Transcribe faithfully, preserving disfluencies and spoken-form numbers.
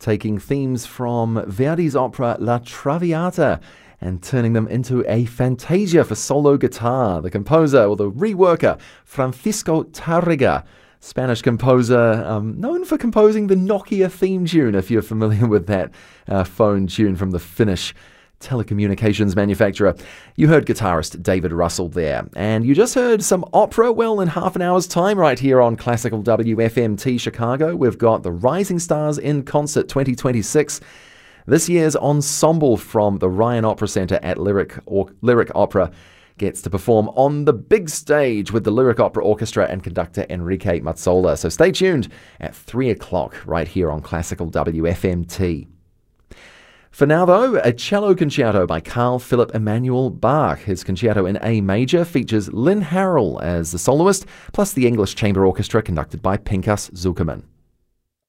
taking themes from Verdi's opera La Traviata and turning them into a fantasia for solo guitar. The composer, or the reworker, Francisco Tarrega, Spanish composer, um, known for composing the Nokia theme tune, if you're familiar with that uh, phone tune from the Finnish telecommunications manufacturer. You heard guitarist David Russell there, and you just heard some opera. Well, in half an hour's time right here on Classical W F M T Chicago, we've got the Rising Stars in Concert twenty twenty-six. This year's ensemble from the Ryan Opera Center at Lyric, or Lyric Opera gets to perform on the big stage with the Lyric Opera Orchestra and conductor Enrique Mazzola. So stay tuned at three o'clock right here on Classical W F M T. For now, though, a cello concerto by Carl Philipp Emanuel Bach. His concerto in A major features Lynn Harrell as the soloist, plus the English Chamber Orchestra conducted by Pinchas Zukerman.